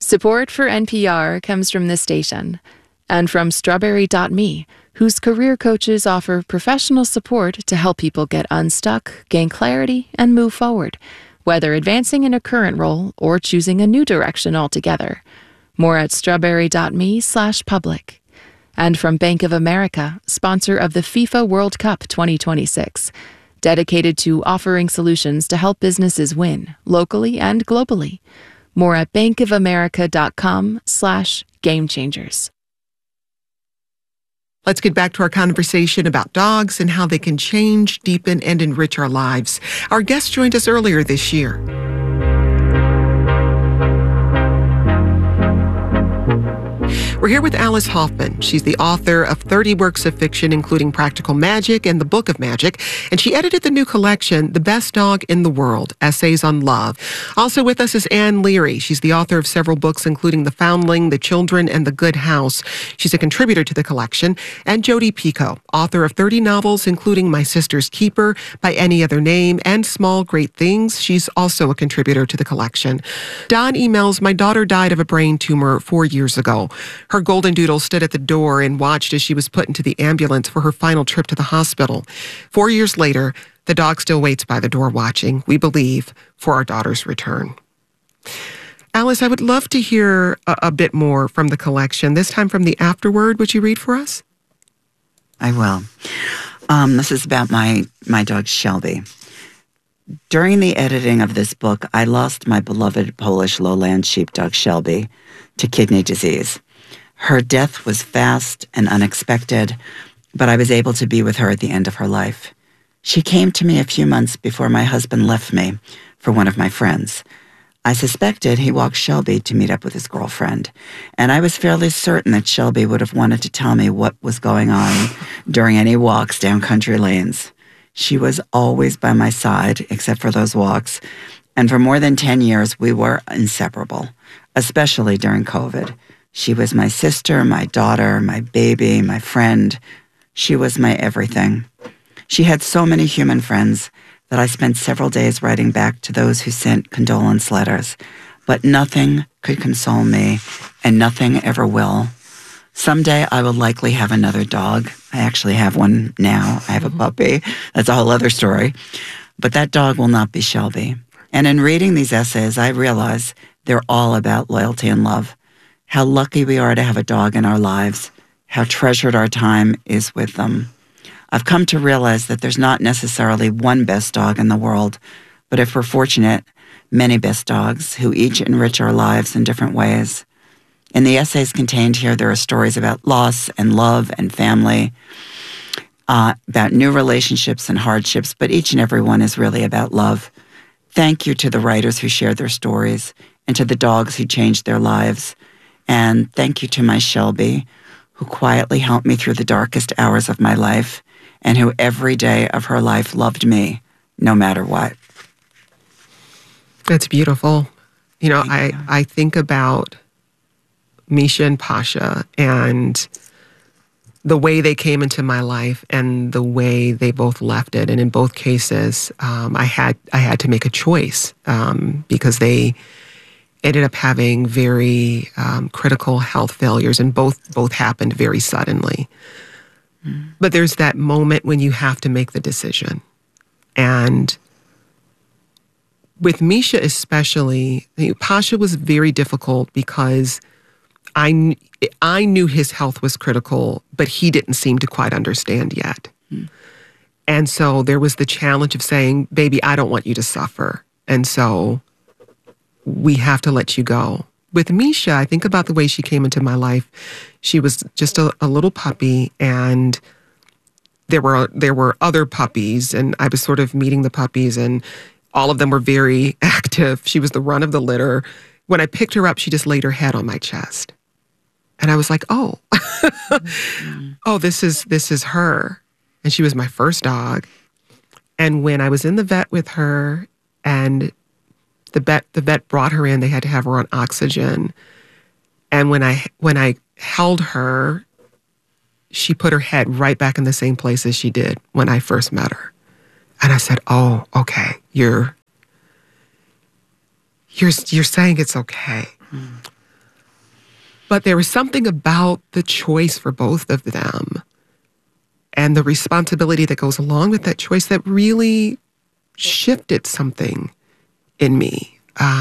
Support for NPR comes from this station and from Strawberry.me, whose career coaches offer professional support to help people get unstuck, gain clarity, and move forward, whether advancing in a current role or choosing a new direction altogether. More at strawberry.me/public. And from Bank of America, sponsor of the FIFA World Cup 2026, dedicated to offering solutions to help businesses win, locally and globally. More at bankofamerica.com/gamechangers. Let's get back to our conversation about dogs and how they can change, deepen, and enrich our lives. Our guest joined us earlier this year. We're here with Alice Hoffman. She's the author of 30 works of fiction, including Practical Magic and The Book of Magic, and she edited the new collection, The Best Dog in the World, Essays on Love. Also with us is Anne Leary. She's the author of several books, including The Foundling, The Children, and The Good House. She's a contributor to the collection. And Jodi Picoult, author of 30 novels, including My Sister's Keeper, By Any Other Name, and Small Great Things. She's also a contributor to the collection. Don emails, my daughter died of a brain tumor 4 years ago. Her golden doodle stood at the door and watched as she was put into the ambulance for her final trip to the hospital. 4 years later, the dog still waits by the door watching, we believe, for our daughter's return. Alice, I would love to hear a bit more from the collection, this time from the afterword. Would you read for us? I will. This is about my dog, Shelby. During the editing of this book, I lost my beloved Polish lowland sheepdog, Shelby, to kidney disease. Her death was fast and unexpected, but I was able to be with her at the end of her life. She came to me a few months before my husband left me for one of my friends. I suspected he walked Shelby to meet up with his girlfriend, and I was fairly certain that Shelby would have wanted to tell me what was going on during any walks down country lanes. She was always by my side, except for those walks, and for more than 10 years, we were inseparable, especially during COVID. She was my sister, my daughter, my baby, my friend. She was my everything. She had so many human friends that I spent several days writing back to those who sent condolence letters, but nothing could console me, and nothing ever will. Someday I will likely have another dog. I actually have one now. I have a puppy. That's a whole other story. But that dog will not be Shelby. And in reading these essays, I realize they're all about loyalty and love. How lucky we are to have a dog in our lives, how treasured our time is with them. I've come to realize that there's not necessarily one best dog in the world, but if we're fortunate, many best dogs who each enrich our lives in different ways. In the essays contained here, there are stories about loss and love and family, about new relationships and hardships, but each and every one is really about love. Thank you to the writers who shared their stories and to the dogs who changed their lives. And thank you to my Shelby, who quietly helped me through the darkest hours of my life and who every day of her life loved me, no matter what. That's beautiful. You know, I think about Misha and Pasha and the way they came into my life and the way they both left it. And in both cases, I had to make a choice because they ended up having very critical health failures, and both happened very suddenly. But there's that moment when you have to make the decision. And with Misha especially, Pasha was very difficult because I knew his health was critical, but he didn't seem to quite understand yet. And so there was the challenge of saying, baby, I don't want you to suffer. And so we have to let you go. With Misha, I think about the way she came into my life. She was just a little puppy, and there were other puppies, and I was sort of meeting the puppies, and all of them were very active. She was the run of the litter. When I picked her up, she just laid her head on my chest. And I was like, oh, oh, this is her. And she was my first dog. And when I was in the vet with her and the vet brought her in, they had to have her on oxygen. And when I held her, she put her head right back in the same place as she did when I first met her. And I said, oh, okay, you're saying it's okay. But there was something about the choice for both of them and the responsibility that goes along with that choice that really shifted something in me.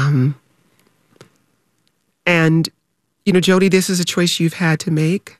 And, Jody, this is a choice you've had to make.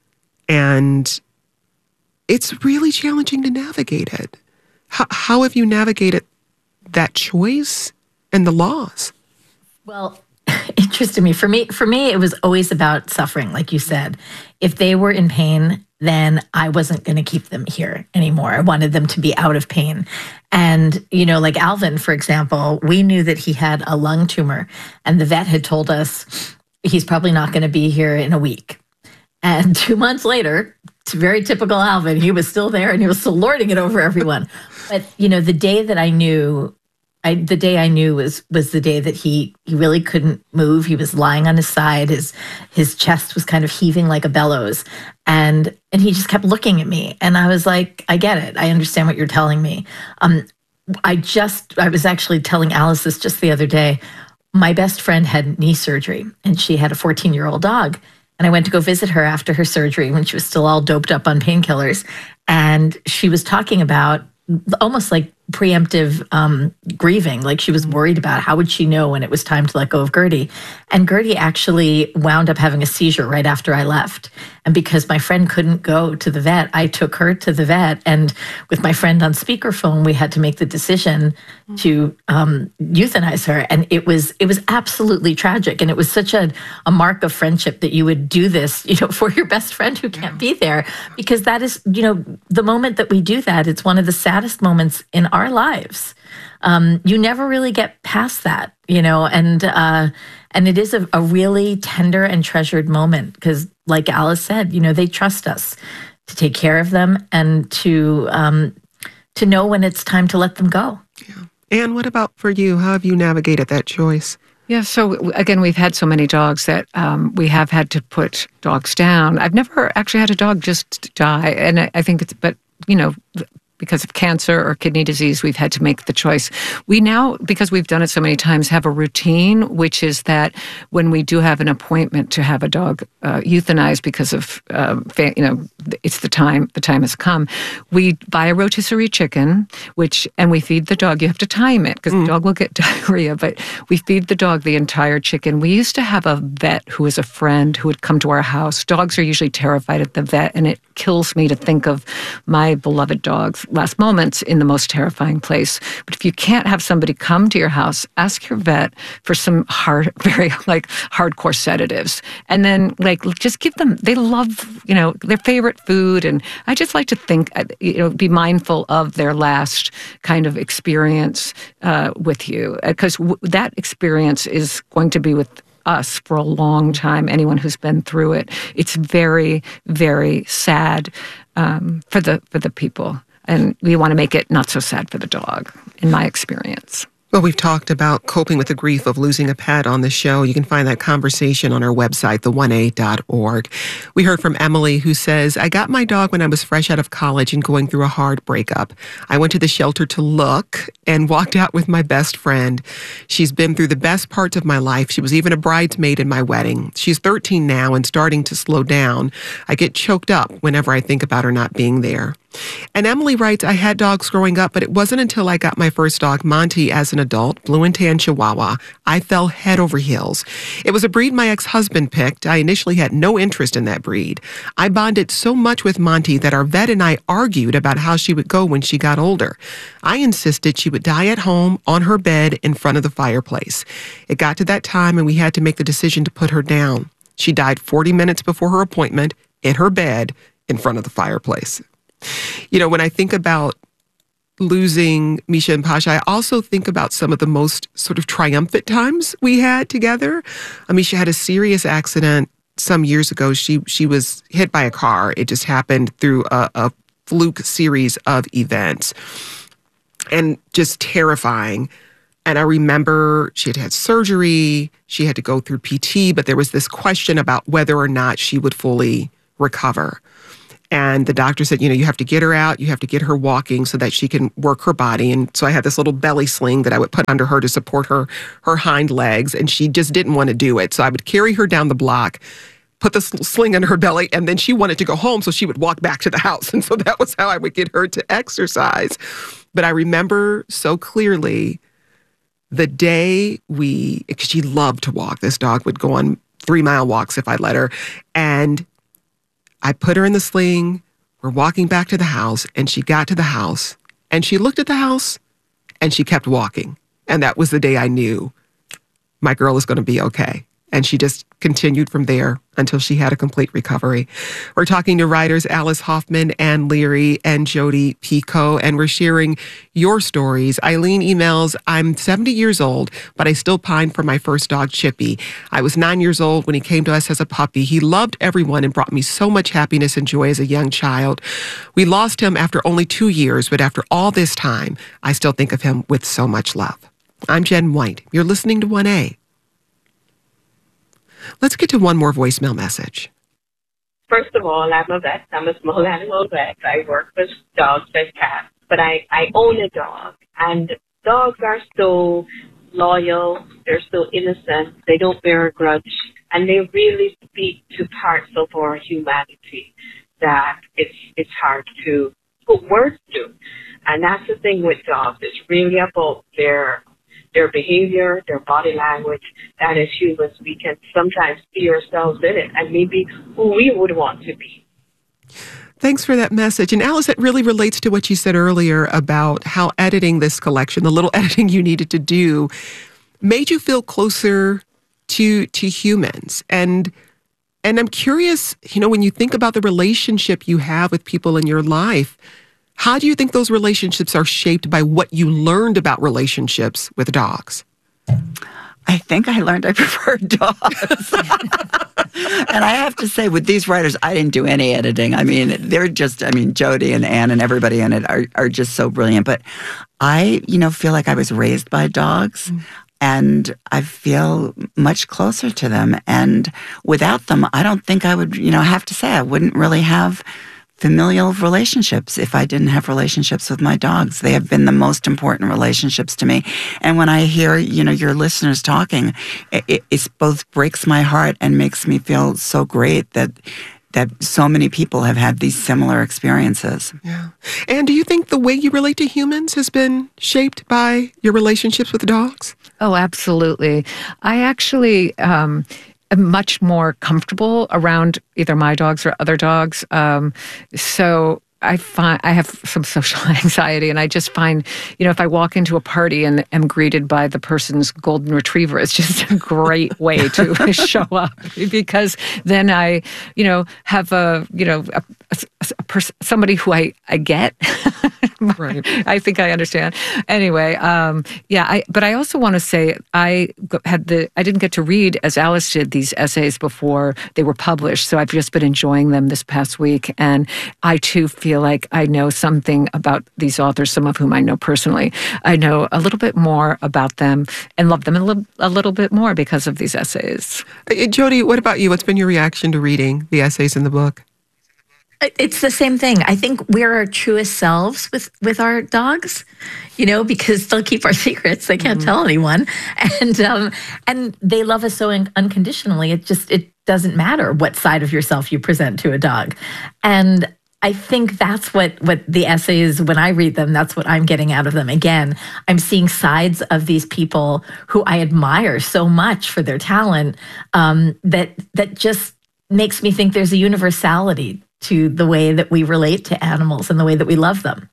And it's really challenging to navigate it. How have you navigated that choice and the loss? Well, interesting. For me, it was always about suffering, like you said. If they were in pain, then I wasn't going to keep them here anymore. I wanted them to be out of pain. And, like Alvin, for example, we knew that he had a lung tumor, and the vet had told us he's probably not going to be here in a week. And 2 months later, very typical Alvin, he was still there and he was still lording it over everyone. But, the day that I knew, the day I knew was the day that he really couldn't move. He was lying on his side. His chest was kind of heaving like a bellows. And he just kept looking at me. And I was like, I get it. I understand what you're telling me. I was actually telling Alice this just the other day. My best friend had knee surgery and she had a 14-year-old dog. And I went to go visit her after her surgery when she was still all doped up on painkillers. And she was talking about almost like preemptive grieving. Like she was worried about how would she know when it was time to let go of Gertie. And Gertie actually wound up having a seizure right after I left. And because my friend couldn't go to the vet, I took her to the vet. And with my friend on speakerphone, we had to make the decision to euthanize her. And it was absolutely tragic. And it was such a mark of friendship that you would do this, for your best friend who can't be there. Because that is, the moment that we do that, it's one of the saddest moments in our lives. You never really get past that, and it is a really tender and treasured moment because, like Alice said, they trust us to take care of them and to know when it's time to let them go. Yeah. Anne, what about for you? How have you navigated that choice? Yeah, so again, we've had so many dogs that we have had to put dogs down. I've never actually had a dog just die, and I think because of cancer or kidney disease, we've had to make the choice. We now, because we've done it so many times, have a routine, which is that when we do have an appointment to have a dog euthanized because of, it's the time has come, we buy a rotisserie chicken, and we feed the dog. You have to time it because the dog will get diarrhea, but we feed the dog the entire chicken. We used to have a vet who was a friend who would come to our house. Dogs are usually terrified at the vet, and it kills me to think of my beloved dog's last moments in the most terrifying place. But if you can't have somebody come to your house, ask your vet for some very hardcore sedatives. And then just give them, they love, their favorite food. And I just like to think, be mindful of their last kind of experience with you. Because that experience is going to be with us for a long time, anyone who's been through it. It's very, very sad for the people. And we want to make it not so sad for the dog, in my experience. Well, we've talked about coping with the grief of losing a pet on the show. You can find that conversation on our website, the1a.org. We heard from Emily, who says, I got my dog when I was fresh out of college and going through a hard breakup. I went to the shelter to look and walked out with my best friend. She's been through the best parts of my life. She was even a bridesmaid in my wedding. She's 13 now and starting to slow down. I get choked up whenever I think about her not being there. And Emily writes, I had dogs growing up, but it wasn't until I got my first dog, Monty, as an adult, blue and tan Chihuahua, I fell head over heels. It was a breed my ex-husband picked. I initially had no interest in that breed. I bonded so much with Monty that our vet and I argued about how she would go when she got older. I insisted she would die at home on her bed in front of the fireplace. It got to that time and we had to make the decision to put her down. She died 40 minutes before her appointment in her bed in front of the fireplace. When I think about losing Misha and Pasha, I also think about some of the most sort of triumphant times we had together. Misha had a serious accident some years ago. She was hit by a car. It just happened through a fluke series of events and just terrifying. And I remember she had surgery. She had to go through PT, but there was this question about whether or not she would fully recover. And the doctor said, you have to get her out. You have to get her walking so that she can work her body. And so I had this little belly sling that I would put under her to support her hind legs. And she just didn't want to do it. So I would carry her down the block put the sling in her belly, and then she wanted to go home, so she would walk back to the house. And so that was how I would get her to exercise. But I remember so clearly the day because she loved to walk. This dog would go on 3-mile walks if I let her. And I put her in the sling. We're walking back to the house, and she got to the house, and she looked at the house, and she kept walking. And that was the day I knew my girl is going to be okay. And she just continued from there until she had a complete recovery. We're talking to writers Alice Hoffman, Ann Leary, and Jodi Picoult, and we're sharing your stories. Eileen emails, I'm 70 years old, but I still pine for my first dog, Chippy. I was 9 years old when he came to us as a puppy. He loved everyone and brought me so much happiness and joy as a young child. We lost him after only 2 years, but after all this time, I still think of him with so much love. I'm Jen White. You're listening to 1A. Let's get to one more voicemail message. First of all, I'm a vet. I'm a small animal vet. I work with dogs and cats, but I own a dog. And dogs are so loyal. They're so innocent. They don't bear a grudge. And they really speak to parts of our humanity that it's hard to put words to. And that's the thing with dogs. It's really about their behavior, their body language, that as humans we can sometimes see ourselves in it and maybe who we would want to be. Thanks for that message. And Alice, that really relates to what you said earlier about how editing this collection, the little editing you needed to do, made you feel closer to humans. And I'm curious, when you think about the relationship you have with people in your life, how do you think those relationships are shaped by what you learned about relationships with dogs? I think I learned I prefer dogs. And I have to say, with these writers, I didn't do any editing. They're just, Jodi and Ann and everybody in it are just so brilliant. But I, feel like I was raised by dogs. And I feel much closer to them. And without them, I don't think I would, I have to say, I wouldn't really have familial relationships if I didn't have relationships with my dogs. They have been the most important relationships to me. And when I hear, your listeners talking, it both breaks my heart and makes me feel so great that so many people have had these similar experiences. Yeah. And do you think the way you relate to humans has been shaped by your relationships with dogs? Oh, absolutely. I actually am much more comfortable around either my dogs or other dogs. So I have some social anxiety, and I just find, if I walk into a party and am greeted by the person's golden retriever, it's just a great way to show up, because then I, have somebody who I get. Right. I think I understand. Anyway, but I also want to say I didn't get to read, as Alice did, these essays before they were published. So I've just been enjoying them this past week. And I too feel like I know something about these authors, some of whom I know personally. I know a little bit more about them and love them a little bit more because of these essays. Jodi, what about you? What's been your reaction to reading the essays in the book? It's the same thing. I think we're our truest selves with our dogs, because they'll keep our secrets. They can't tell anyone. And they love us so unconditionally. It doesn't matter what side of yourself you present to a dog. And I think that's what the essays, when I read them, that's what I'm getting out of them. Again, I'm seeing sides of these people who I admire so much for their talent, that just makes me think there's a universality to the way that we relate to animals and the way that we love them.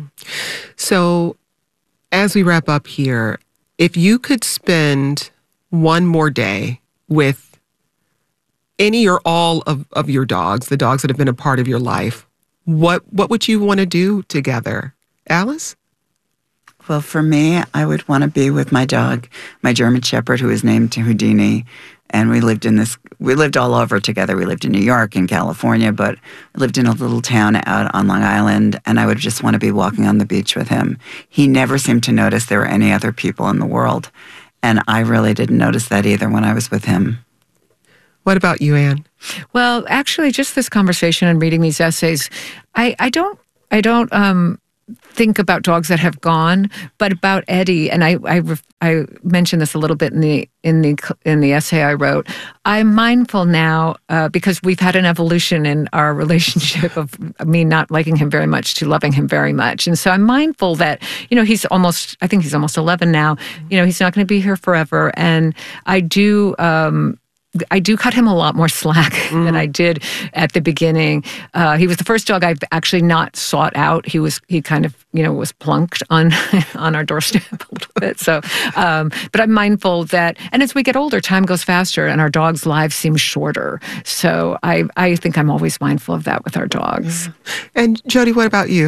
So as we wrap up here, if you could spend one more day with any or all of your dogs, the dogs that have been a part of your life, what would you want to do together? Alice? Well, for me, I would want to be with my dog, my German Shepherd, who is named Houdini. And we lived all over together. We lived in New York and California, but we lived in a little town out on Long Island, and I would just want to be walking on the beach with him. He never seemed to notice there were any other people in the world, and I really didn't notice that either when I was with him. What about you, Ann? Well, actually, just this conversation and reading these essays, I don't think about dogs that have gone, but about Eddie, and I mentioned this a little bit in the essay I wrote. I'm mindful now because we've had an evolution in our relationship of me not liking him very much to loving him very much, and so I'm mindful that I think he's almost 11 now. He's not going to be here forever, and I do cut him a lot more slack than I did at the beginning. He was the first dog I've actually not sought out. He kind of, was plunked on our doorstep a little bit. So, but I'm mindful that, and as we get older, time goes faster and our dogs' lives seem shorter. So I think I'm always mindful of that with our dogs. And Jody, what about you?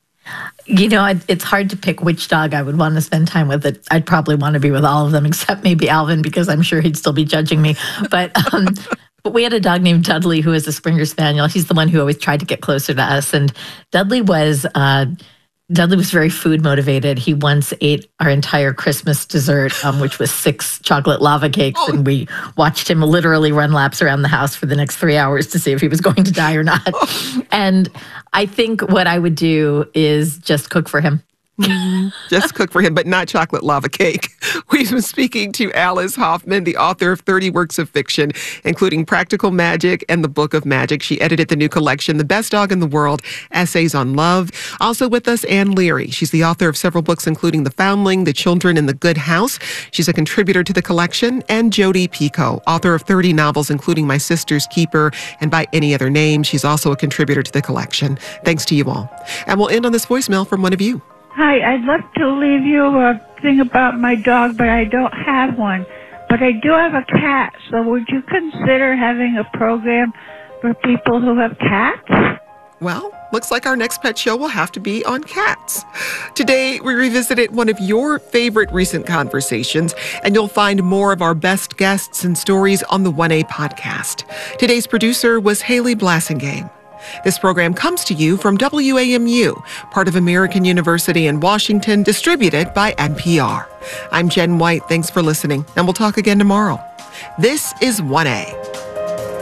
It's hard to pick which dog I would want to spend time with. I'd probably want to be with all of them, except maybe Alvin, because I'm sure he'd still be judging me. But we had a dog named Dudley, who is a Springer Spaniel. He's the one who always tried to get closer to us. And Dudley was very food motivated. He once ate our entire Christmas dessert, which was 6 chocolate lava cakes. Oh. And we watched him literally run laps around the house for the next 3 hours to see if he was going to die or not. Oh. And I think what I would do is just cook for him. Just cook for him, but not chocolate lava cake. We've been speaking to Alice Hoffman, the author of 30 works of fiction, including Practical Magic and the Book of Magic. She edited the new collection, The Best Dog in the World, Essays on Love. Also with us, Ann Leary. She's the author of several books, including The Foundling, The Children in the Good House. She's a contributor to the collection. And Jody Picoult, author of 30 novels, including My Sister's Keeper and By Any Other Name. She's also a contributor to the collection. Thanks to you all. And we'll end on this voicemail from one of you. Hi, I'd love to leave you a thing about my dog, but I don't have one. But I do have a cat, so would you consider having a program for people who have cats? Well, looks like our next pet show will have to be on cats. Today, we revisited one of your favorite recent conversations, and you'll find more of our best guests and stories on the 1A podcast. Today's producer was Haley Blassingame. This program comes to you from WAMU, part of American University in Washington, distributed by NPR. I'm Jen White. Thanks for listening, and we'll talk again tomorrow. This is 1A.